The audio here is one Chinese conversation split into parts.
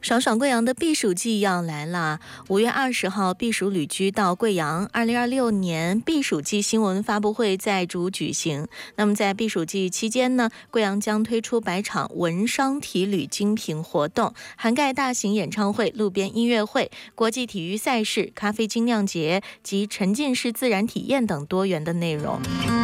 爽爽贵阳的避暑季要来了，5月20号避暑旅居到贵阳，2026年避暑季新闻发布会在主举行。那么在避暑季期间呢，贵阳将推出100场文商体旅精品活动，涵盖大型演唱会、路边音乐会、国际体育赛事、咖啡精酿节及沉浸式自然体验等多元的内容。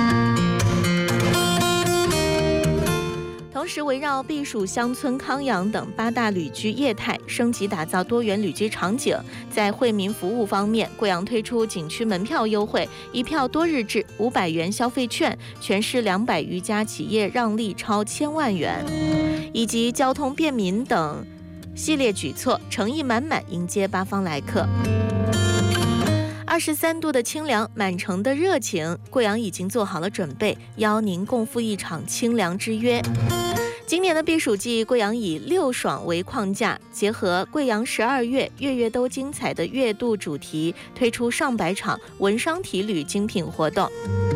同时，围绕避暑乡村康养等8大旅居业态，升级打造多元旅居场景。在惠民服务方面，贵阳推出景区门票优惠、1票多日制、500元消费券，全市200余家企业让利超1000万元，以及交通便民等系列举措，诚意满满迎接8方来客。23度的清凉，满城的热情，贵阳已经做好了准备，邀您共赴一场清凉之约。今年的避暑季，贵阳以6爽为框架，结合贵阳12月月月都精彩的月度主题，推出上百场文商体旅精品活动。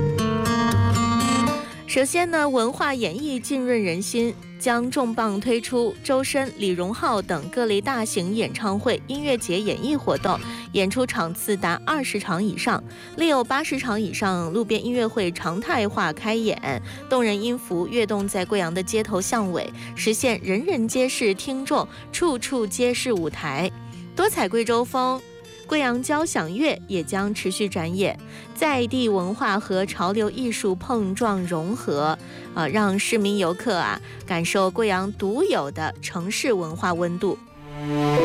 首先呢，文化演艺浸润人心，将重磅推出周深、李荣浩等各类大型演唱会、音乐节演艺活动，演出场次达20场以上，另有80场以上路边音乐会常态化开演，动人音符跃动在贵阳的街头巷尾，实现人人皆是听众，处处皆是舞台。多彩贵州风，贵阳交响乐也将持续展演，在地文化和潮流艺术碰撞融合，让市民游客感受贵阳独有的城市文化温度。